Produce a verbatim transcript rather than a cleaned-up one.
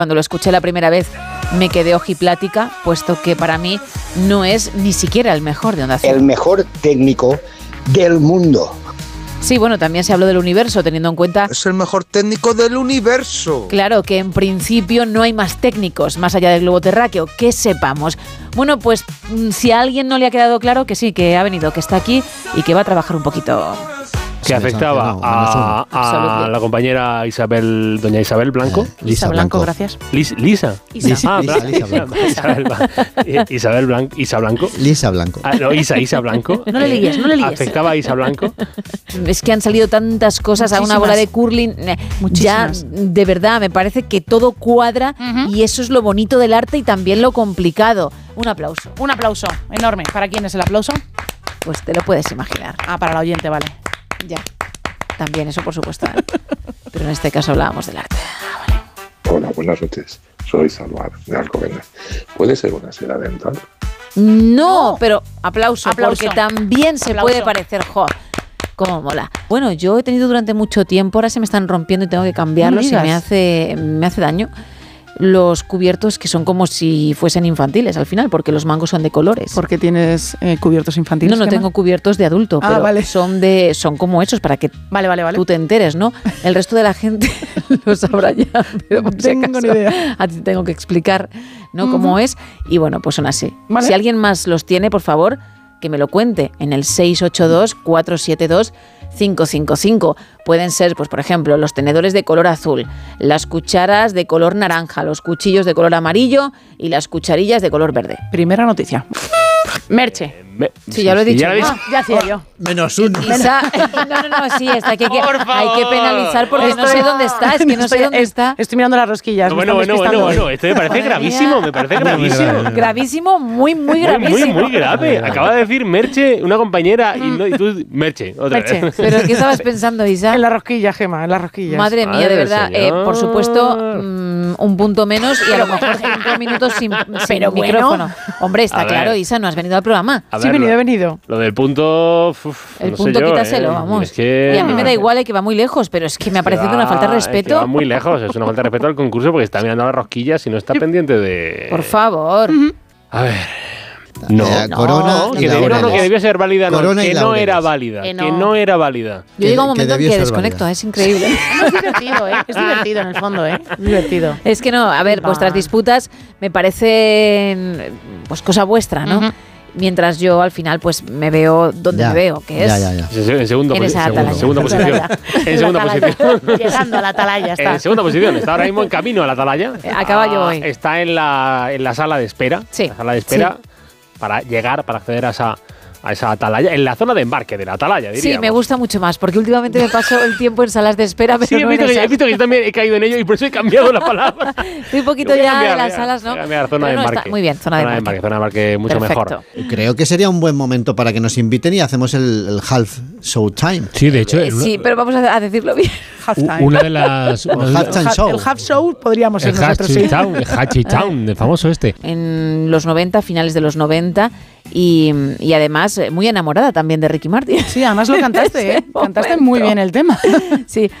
Cuando lo escuché la primera vez me quedé ojiplática, puesto que para mí no es ni siquiera el mejor de Onda Cero. El mejor técnico del mundo. Sí, bueno, también se habló del universo, teniendo en cuenta... Es el mejor técnico del universo. Claro, que en principio no hay más técnicos, más allá del globo terráqueo, que sepamos. Bueno, pues si a alguien no le ha quedado claro, que sí, que ha venido, que está aquí y que va a trabajar un poquito... Que afectaba a, a la compañera Isabel, doña Isabel Blanco. Eh, Lisa Blanco, Blanco, gracias. Lis, Lisa. Lisa. Ah, Lisa, Lisa Blanco. Isabel, Isabel Blanco. Isa Blanco. Lisa Blanco. Ah, no, Isa, Isa Blanco. No le líes, no le líes. Afectaba a Isa Blanco. Es que han salido tantas cosas Muchísimas. a una bola de curling. Muchísimas. Ya, de verdad, me parece que todo cuadra uh-huh. y eso es lo bonito del arte y también lo complicado. Un aplauso. Un aplauso enorme. ¿Para quién es el aplauso? Pues te lo puedes imaginar. Ah, para el oyente, vale. Ya. También, eso por supuesto. ¿eh? Pero en este caso hablábamos del arte. Ah, vale. Hola, buenas noches. Soy Salvar, de Alcobendas. ¿Puede ser una seda dental? No, no. pero aplauso, aplauso, porque también se aplauso. puede parecer, jo, cómo mola. Bueno, yo he tenido durante mucho tiempo, ahora se me están rompiendo y tengo que cambiarlos y me hace, me hace daño. Los cubiertos que son como si fuesen infantiles al final, porque los mangos son de colores. ¿Por qué tienes eh, cubiertos infantiles? No, no tengo cubiertos de adulto, ah, pero vale. son de son como hechos para que vale, vale, vale. tú te enteres, ¿no? El resto de la gente lo sabrá ya, pero no tengo si acaso, ni idea. A ti tengo que explicar, ¿no? Uh-huh. Cómo es y bueno, pues son así. ¿Vale? Si alguien más los tiene, por favor, que me lo cuente en el seis ocho dos, cuatro siete dos, cinco cinco cinco. Pueden ser, pues por ejemplo, los tenedores de color azul, las cucharas de color naranja, los cuchillos de color amarillo y las cucharillas de color verde. Primera noticia. Merche. Me, sí, ya lo he dicho. Ya, ah, ya hacía yo. Menos uno. Isa, no, no, no, sí, está aquí hay que, hay que penalizar porque estoy, no sé dónde está, es que no estoy, sé dónde es, está. Estoy mirando las rosquillas. No, bueno, bueno, bueno, bueno, esto me parece gravísimo, me parece gravísimo. Gravísimo, muy, muy gravísimo. Muy, muy, muy grave. Acaba de decir Merche, una compañera, y, no, y tú, Merche, otra Merche. vez. ¿Pero qué estabas pensando, Isa? En la rosquilla, Gema, en las rosquillas. Madre mía, de verdad, eh, por supuesto, mmm, un punto menos y a lo mejor cinco minutos sin, sin micrófono. Bueno. Hombre, está claro, Isa, no has venido al programa. Sí, he venido, he venido. Lo del punto... Uf, el no punto sé yo, quítaselo, eh. vamos. Es que... Y a mí me da igual, eh, que va muy lejos, pero es que me ha parecido va, una falta de respeto. Es que va muy lejos, es una falta de respeto al concurso porque está mirando las rosquillas y no está pendiente de... Por favor. Uh-huh. A ver... No, eh, corona no, que, debió, no, que debió ser válida, no, corona que no era válida, que no. que no era válida. Yo llego a un momento que en que desconecto, válida. Es increíble. No, es divertido, ¿eh? Es divertido en el fondo, ¿eh? Es divertido. Es que no, a ver, Va. vuestras disputas me parecen pues cosa vuestra, ¿no? Uh-huh. Mientras yo al final pues me veo donde ya, me veo, que es ya, ya, ya. en segundo, en esa segundo, segunda posición. En segunda posición. Llegando a la atalaya está. En segunda posición, está ahora mismo en camino a la atalaya. A caballo hoy. Está en la, en la sala de espera. Sí. La sala de espera sí. para llegar, para acceder a esa, a esa atalaya, en la zona de embarque de la atalaya, diríamos. Sí, me gusta mucho más, porque últimamente me paso el tiempo en salas de espera, pero sí, no he visto, en que, he visto que yo también he caído en ello y por eso he cambiado la palabra. Estoy un poquito ya cambiar, en las salas, ¿no? Voy a cambiar, zona de no, embarque. Está, muy bien, zona de zona embarque. De embarque. Zona de embarque mucho Perfecto. mejor. Creo que sería un buen momento para que nos inviten y hacemos el, el half show time. Sí, de hecho. Eh, sí, pero vamos a, a decirlo bien. Una de las... Una el half time show. El half show podríamos ser nosotros, sí. Town, el Hachi Town, el famoso este. En los noventa, finales de los noventa, y, y además muy enamorada también de Ricky Martin. Sí, además lo cantaste, ¿eh? Cantaste muy bien el tema. Sí,